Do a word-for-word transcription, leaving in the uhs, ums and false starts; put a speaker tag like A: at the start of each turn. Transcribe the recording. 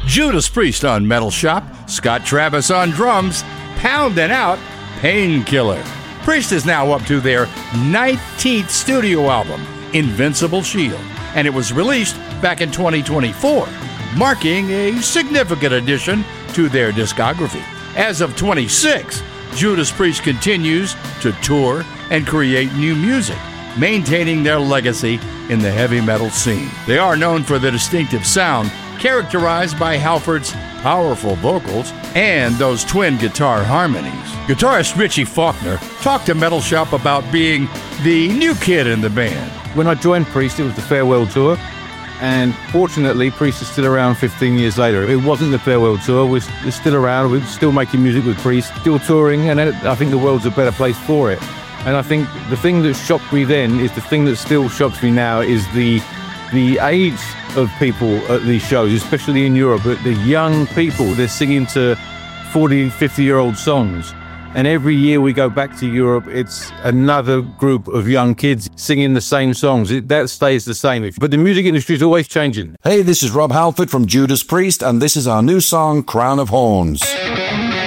A: Judas Priest on Metal Shop, Scott Travis on drums, pounding out Painkiller. Priest is now up to their nineteenth studio album, Invincible Shield, and it was released back in twenty twenty-four, marking a significant addition to their discography. As of twenty-six, Judas Priest continues to tour and create new music, maintaining their legacy in the heavy metal scene. They are known for their distinctive sound, characterized by Halford's powerful vocals and those twin guitar harmonies. Guitarist Richie Faulkner talked to Metal Shop about being the new kid in the band.
B: When I joined Priest, it was the farewell tour, and fortunately, Priest is still around fifteen years later. It wasn't the farewell tour, we're still around, we're still making music with Priest, still touring, and I think the world's a better place for it. And I think the thing that shocked me then is the thing that still shocks me now is the the age of people at these shows, especially in Europe. The young people, they're singing to forty, fifty-year-old songs. And every year we go back to Europe, it's another group of young kids singing the same songs. It, that stays the same. But the music industry is always changing.
C: Hey, this is Rob Halford from Judas Priest, and this is our new song, Crown of Horns.